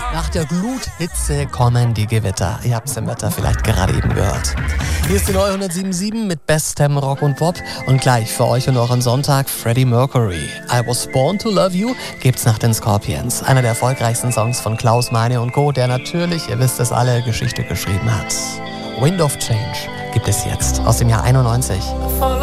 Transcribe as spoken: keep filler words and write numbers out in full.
Nach der Gluthitze kommen die Gewitter. Ihr habt es im Wetter vielleicht gerade eben gehört. Hier ist die neue hundertsieben Komma sieben mit bestem Rock und Pop. Und gleich für euch und euren Sonntag Freddie Mercury. I Was Born to Love You gibt's nach den Scorpions. Einer der erfolgreichsten Songs von Klaus Meine und Co., der natürlich, ihr wisst es alle, Geschichte geschrieben hat. Wind of Change gibt es jetzt aus dem Jahr einundneunzig.